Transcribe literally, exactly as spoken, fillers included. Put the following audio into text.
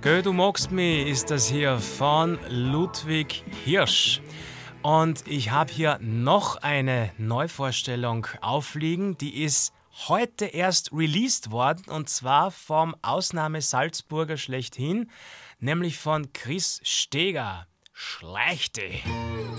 Gell, du magst mich, ist das hier von Ludwig Hirsch. Und ich habe hier noch eine Neuvorstellung aufliegen, die ist heute erst released worden, und zwar vom Ausnahme-Salzburger schlechthin, nämlich von Chris Steger. Schleich dich!